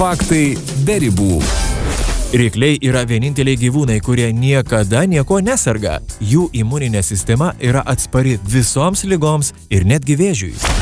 Faktai be ribų. Rykliai yra vieninteliai gyvūnai, kurie niekada nieko neserga. Jų imuninė sistema yra atspari visoms ligoms ir netgi vėžiui.